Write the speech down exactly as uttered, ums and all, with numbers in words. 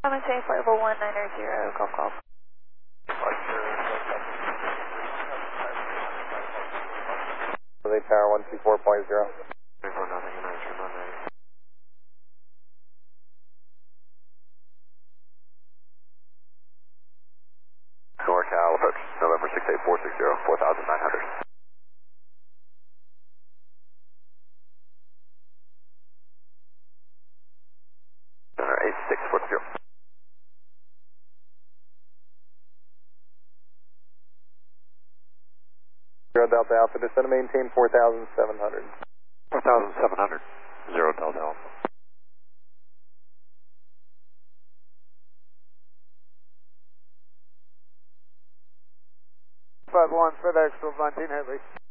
I'm going to say Fireball one nine zero, Golf Golf. They tower one two four point zero. twenty-four nothing, nine three one nine. NorCal approach, November six eight four six zero, four thousand nine hundred. Center eight six four zero. Zero Delta Alpha, descend to maintain four thousand seven hundred. four thousand seven hundred. Zero Delta Alpha. Five one, FedEx, nineteen Headley.